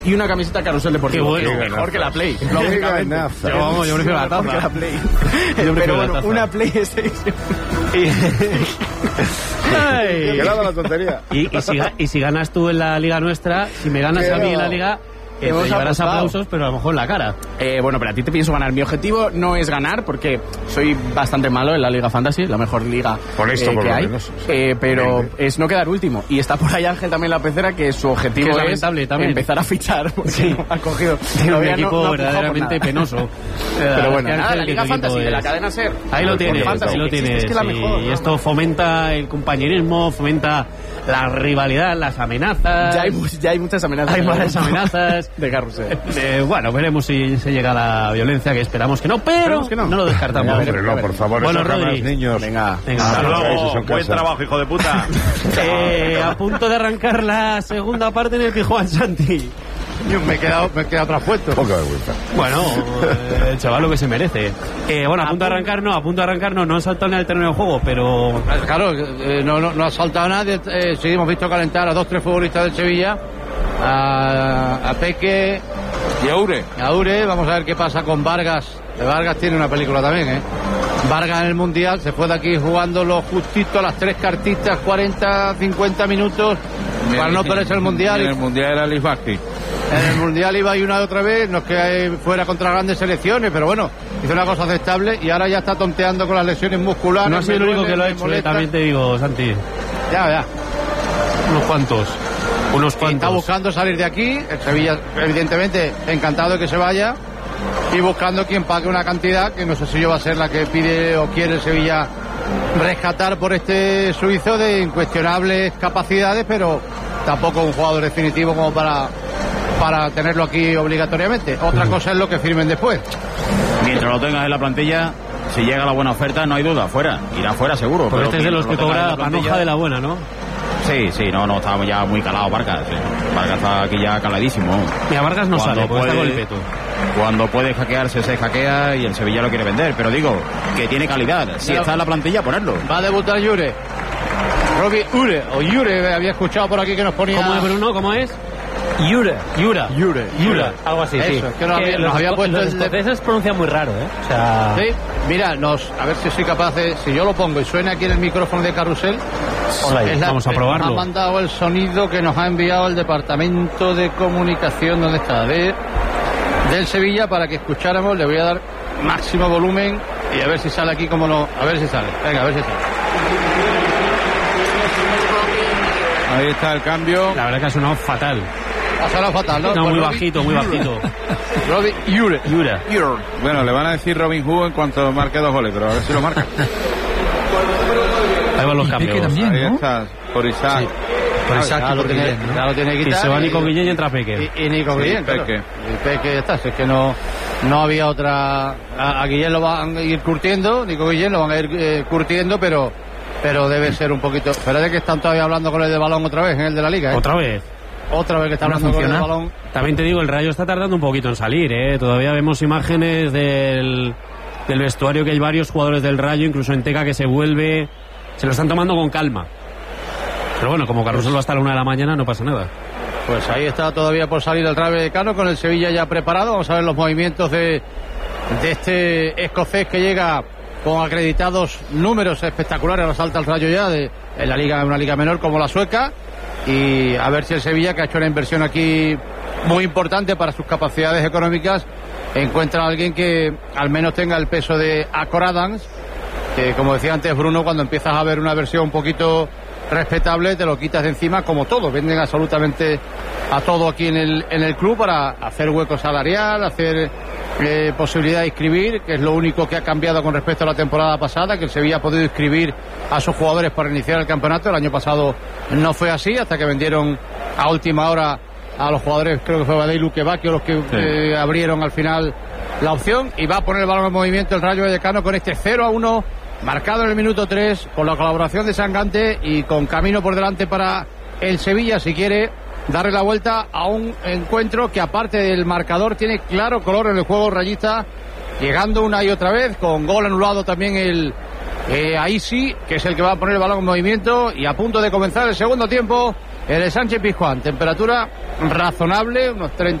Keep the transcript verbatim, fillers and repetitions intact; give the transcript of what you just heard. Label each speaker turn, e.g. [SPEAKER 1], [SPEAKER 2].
[SPEAKER 1] y una camiseta Carrusel Deportivo.
[SPEAKER 2] Qué bueno,
[SPEAKER 1] que es mejor que la Play.
[SPEAKER 3] Qué ganaza.
[SPEAKER 2] Yo, vamos, yo prefiero la
[SPEAKER 1] Mejor
[SPEAKER 2] taza.
[SPEAKER 1] que la Play.
[SPEAKER 2] Yo prefiero
[SPEAKER 1] Pero
[SPEAKER 2] la
[SPEAKER 1] bueno,
[SPEAKER 2] taza.
[SPEAKER 1] una PlayStation.
[SPEAKER 2] Ay.
[SPEAKER 3] Que nada la tontería.
[SPEAKER 2] Y, y, si, ga- y si ganas tú en la liga nuestra, si me ganas
[SPEAKER 3] Que
[SPEAKER 2] a mí
[SPEAKER 3] no.
[SPEAKER 2] en la liga, eh,
[SPEAKER 1] Hemos
[SPEAKER 2] te llevarás
[SPEAKER 1] apostado.
[SPEAKER 2] aplausos, pero a lo mejor en la cara.
[SPEAKER 1] Eh, bueno, pero a ti te pienso ganar. Mi objetivo no es ganar porque soy bastante malo en la Liga Fantasy, la mejor liga
[SPEAKER 3] Por esto,
[SPEAKER 1] eh,
[SPEAKER 3] por
[SPEAKER 1] que
[SPEAKER 3] lo
[SPEAKER 1] hay.
[SPEAKER 3] menos, sí.
[SPEAKER 1] Eh, pero
[SPEAKER 3] Humilde.
[SPEAKER 1] es no quedar último. Y está por ahí Ángel también la pecera, que su objetivo
[SPEAKER 2] Que es
[SPEAKER 1] es,
[SPEAKER 2] lamentable también.
[SPEAKER 1] empezar a fichar. Porque
[SPEAKER 2] Sí.
[SPEAKER 1] no ha cogido.
[SPEAKER 2] Tiene un
[SPEAKER 1] todavía no-
[SPEAKER 2] equipo
[SPEAKER 1] no ha pujado por
[SPEAKER 2] verdaderamente
[SPEAKER 1] nada.
[SPEAKER 2] penoso.
[SPEAKER 1] Pero bueno,
[SPEAKER 2] Es que
[SPEAKER 1] nada,
[SPEAKER 2] Ángel,
[SPEAKER 1] la
[SPEAKER 2] que
[SPEAKER 1] Liga
[SPEAKER 2] tu
[SPEAKER 1] Fantasy
[SPEAKER 2] equipo
[SPEAKER 1] de la
[SPEAKER 2] es-
[SPEAKER 1] cadena SER.
[SPEAKER 2] Ahí lo tienes,
[SPEAKER 1] Fantasy,
[SPEAKER 2] ahí lo
[SPEAKER 1] que existe,
[SPEAKER 2] tienes.
[SPEAKER 1] es que es la
[SPEAKER 2] y-
[SPEAKER 1] mejor,
[SPEAKER 2] y
[SPEAKER 1] ¿no?
[SPEAKER 2] esto fomenta el compañerismo, fomenta la rivalidad, las amenazas.
[SPEAKER 1] Ya hay, mu- ya hay muchas amenazas.
[SPEAKER 2] Hay varias amenazas.
[SPEAKER 1] de Carrusel.
[SPEAKER 2] Eh, bueno, veremos si se llega a la violencia, que esperamos que no, pero
[SPEAKER 1] Esperemos que no.
[SPEAKER 2] no lo descartamos.
[SPEAKER 3] Hombre, no, por favor,
[SPEAKER 2] Bueno,
[SPEAKER 3] eso jamás,
[SPEAKER 2] Rodri.
[SPEAKER 3] niños.
[SPEAKER 1] Venga.
[SPEAKER 2] Venga,
[SPEAKER 3] Ah,
[SPEAKER 4] Hasta
[SPEAKER 2] vamos.
[SPEAKER 3] Eso
[SPEAKER 4] luego,
[SPEAKER 3] son
[SPEAKER 4] buen
[SPEAKER 3] cosas.
[SPEAKER 4] trabajo, hijo de puta.
[SPEAKER 2] Eh, a punto de arrancar la segunda parte en el que Juan Santi.
[SPEAKER 5] Me he quedado, me he quedado traspuesto.
[SPEAKER 3] Poca vergüenza.
[SPEAKER 2] Bueno, eh, el chaval lo que se merece. Eh, bueno, a punto de arrancar no, a punto de arrancar no, no han saltado en el terreno de juego, pero
[SPEAKER 5] Claro, eh, no, no, no ha saltado nadie. Eh, sí, hemos visto calentar a dos, tres futbolistas del Sevilla. A, a Peque
[SPEAKER 4] Y Aure.
[SPEAKER 5] y a Ure. Vamos a ver qué pasa con Vargas. De Vargas tiene una película también, ¿eh? Vargas en el Mundial se fue de aquí jugando lo justito a las tres cartitas, cuarenta, cincuenta minutos, para no perderse el Mundial.
[SPEAKER 4] En el Mundial era Liz Bakti.
[SPEAKER 5] En el Mundial iba y una y otra vez, no es que fuera contra grandes selecciones, pero bueno, hizo una cosa aceptable y ahora ya está tonteando con las lesiones musculares.
[SPEAKER 2] no ha sido el
[SPEAKER 5] me
[SPEAKER 2] único
[SPEAKER 5] duele,
[SPEAKER 2] que lo ha
[SPEAKER 5] me
[SPEAKER 2] hecho, eh,
[SPEAKER 5] molesta.
[SPEAKER 2] también te digo, Santi.
[SPEAKER 5] Ya, ya.
[SPEAKER 2] Unos cuantos. Unos
[SPEAKER 5] Y
[SPEAKER 2] cuantos.
[SPEAKER 5] está buscando salir de aquí, el Sevilla evidentemente encantado de que se vaya y buscando quien pague una cantidad que no sé si yo va a ser la que pide o quiere el Sevilla rescatar por este suizo de incuestionables capacidades, pero tampoco un jugador definitivo como para para tenerlo aquí obligatoriamente. Otra cosa es lo que firmen después.
[SPEAKER 4] Mientras lo tengas en la plantilla, si llega la buena oferta, no hay duda, fuera. Irá fuera seguro.
[SPEAKER 2] Porque
[SPEAKER 4] pero
[SPEAKER 2] este es de los que
[SPEAKER 4] mientras lo tengas
[SPEAKER 2] cobra
[SPEAKER 4] en la plantilla-
[SPEAKER 2] panoja de la buena, ¿no?
[SPEAKER 4] Sí, sí, no, no, estamos ya muy calados, Vargas. sí. Vargas está aquí ya caladísimo.
[SPEAKER 2] Mira, Vargas no
[SPEAKER 4] Cuando
[SPEAKER 2] sale, porque está con el
[SPEAKER 4] puede-
[SPEAKER 2] peto.
[SPEAKER 4] Cuando puede hackearse, se hackea y el Sevilla lo quiere vender. Pero digo, que tiene calidad. Si
[SPEAKER 5] Pero-
[SPEAKER 4] está en la plantilla, ponerlo.
[SPEAKER 5] Va a debutar Yure. Robbie Ure, o Yure, había escuchado por aquí que nos ponía...
[SPEAKER 2] ¿Cómo es, Bruno? ¿Cómo es? Yura. Yura.
[SPEAKER 5] Yure.
[SPEAKER 2] Yura. Algo así, sí.
[SPEAKER 5] Eso, es que nos había- nos
[SPEAKER 2] los
[SPEAKER 5] había
[SPEAKER 2] esco-
[SPEAKER 5] puesto
[SPEAKER 2] los
[SPEAKER 5] el de-
[SPEAKER 2] escoceses pronuncian muy raro, ¿eh? O sea...
[SPEAKER 5] Sí, mira, nos, a ver si soy capaz de... Si yo lo pongo y suena aquí en el micrófono de Carrusel...
[SPEAKER 2] Hola,
[SPEAKER 5] es la-
[SPEAKER 2] vamos a
[SPEAKER 5] Nos
[SPEAKER 2] probarlo.
[SPEAKER 5] ha mandado el sonido que nos ha enviado el Departamento de Comunicación, ¿dónde está? De, del Sevilla, para que escucháramos. Le voy a dar máximo volumen y a ver si sale aquí como no... A ver si sale. Venga, a ver si sale.
[SPEAKER 4] Ahí está el cambio.
[SPEAKER 2] La verdad que ha sonado fatal.
[SPEAKER 5] Ha sonado fatal, ¿no?
[SPEAKER 2] No,
[SPEAKER 5] Pues
[SPEAKER 2] muy
[SPEAKER 5] Robbie
[SPEAKER 2] bajito, muy
[SPEAKER 5] Ure.
[SPEAKER 2] bajito.
[SPEAKER 5] Robbie Ure.
[SPEAKER 2] Yura.
[SPEAKER 4] Bueno, le van a decir Robin Hood en cuanto marque dos goles, pero a ver si lo marca.
[SPEAKER 2] Ahí van los cambios.
[SPEAKER 4] Ahí está, por Isaac.
[SPEAKER 5] Por Isaac, ya lo tiene, ya lo tiene
[SPEAKER 2] Y
[SPEAKER 5] quitado.
[SPEAKER 2] se va Nico Guillén y entra Peque.
[SPEAKER 5] Y, y Nico
[SPEAKER 4] Sí,
[SPEAKER 5] Guillén, claro.
[SPEAKER 4] Peque.
[SPEAKER 5] Y Peque está, si es que no, no había otra... A, a Guillén lo van a ir curtiendo, Nico Guillén lo van a ir eh, curtiendo, pero pero debe ser un poquito... Espérate que están todavía hablando con el de balón otra vez, en el de la liga, ¿eh?
[SPEAKER 2] Otra vez.
[SPEAKER 5] Otra vez que está hablando con el de balón.
[SPEAKER 2] También te digo, el Rayo está tardando un poquito en salir, ¿eh? Todavía vemos imágenes del, del vestuario, que hay varios jugadores del Rayo, incluso en Teca, que se vuelve... Se lo están tomando con calma. Pero bueno, como Carrusel va hasta la una de la mañana, no pasa nada.
[SPEAKER 5] Pues ahí está todavía por salir el Rayo Vallecano con el Sevilla ya preparado. Vamos a ver los movimientos de, de este escocés que llega con acreditados números espectaculares. Ahora salta el Rayo ya de, en la liga, en una liga menor como la sueca. Y a ver si el Sevilla, que ha hecho una inversión aquí muy importante para sus capacidades económicas, encuentra a alguien que al menos tenga el peso de Acor Adams, que como decía antes Bruno, cuando empiezas a ver una versión un poquito respetable, te lo quitas de encima como todo. Venden absolutamente a todo aquí en el, en el club para hacer hueco salarial, hacer eh, posibilidad de inscribir, que es lo único que ha cambiado con respecto a la temporada pasada, que el Sevilla ha podido inscribir a sus jugadores para iniciar el campeonato. El año pasado no fue así, hasta que vendieron a última hora a los jugadores, creo que fue Badei Luquevaquio los que
[SPEAKER 4] Sí.
[SPEAKER 5] eh, abrieron al final la opción, y va a poner el balón en movimiento el Rayo Vallecano con este cero a uno marcado en el minuto tres, con la colaboración de Sangante y con camino por delante para el Sevilla, si quiere darle la vuelta a un encuentro que, aparte del marcador, tiene claro color en el juego rayista, llegando una y otra vez, con gol anulado también el eh, ahí sí, que es el que va a poner el balón en movimiento, y a punto de comenzar el segundo tiempo el Sánchez Pizjuán. Temperatura razonable, unos treinta